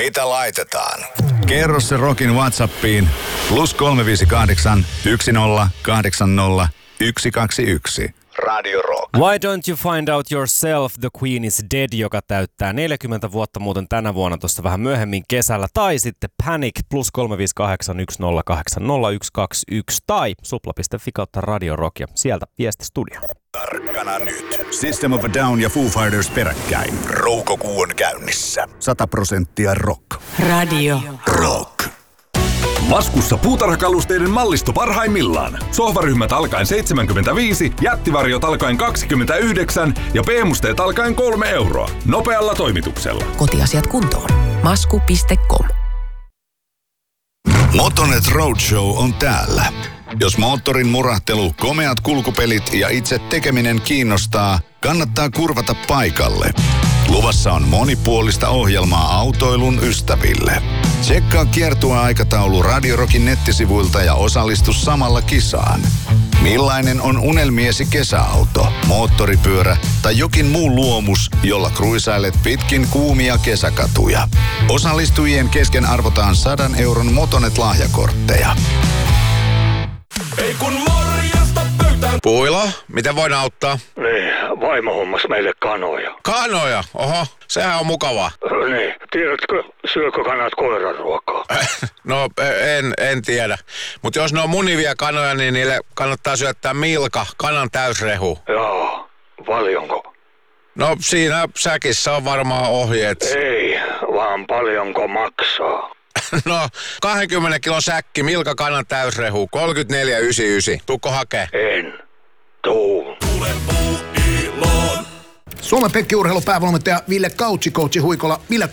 Mitä laitetaan? Kerro se Rockin WhatsAppiin +358 1080 121. Radio Rock. Why Don't You Find Out Yourself, The Queen is Dead, joka täyttää 40 vuotta muuten tänä vuonna tuossa vähän myöhemmin kesällä. Tai sitten Panic +358 1080 121 tai supla.fi kautta Radio Rock ja sieltä viesti studio. Tarkkana nyt. System of a Down ja Foo Fighters peräkkäin. Roukokuu on käynnissä. 100% rock. Radio Rock. Laskussa puutarhakalusteiden mallisto parhaimmillaan. Sohvaryhmät alkaen 75, jättivarjot alkaen 29 ja B-musteet alkaen 3 euroa. Nopealla toimituksella. Kotiasiat kuntoon. Masku.com. Motonet Roadshow on täällä. Jos moottorin murahtelu, komeat kulkupelit ja itse tekeminen kiinnostaa, kannattaa kurvata paikalle. Luvassa on monipuolista ohjelmaa autoilun ystäville. Tsekkaa kiertueaikataulu Radio Rockin nettisivuilta ja osallistu samalla kisaan. Millainen on unelmiesi kesäauto, moottoripyörä tai jokin muu luomus, jolla kruisailet pitkin kuumia kesäkatuja? Osallistujien kesken arvotaan 100 euron Motonet-lahjakortteja. Ei kun morjesta pöytään. Puilo, miten voin auttaa? Niin, vaimo hommas meille kanoja. Kanoja? Oho, sehän on mukavaa. Niin, tiedätkö, syökö kanat koiran ruokaa? No, en tiedä. Mutta jos ne on munivia kanoja, niin niille kannattaa syöttää milka, kanan täysrehu. Joo, paljonko? No, siinä säkissä on varmaan ohjeet. Ei, vaan paljonko maksaa. No, 20 kilon säkki, milka, kanan täysrehu, 34,99. Tuukko hakee? En. Tuu. Suomen penkkiurheilupäävalmentaja Ville Coachi Huikola. Ville,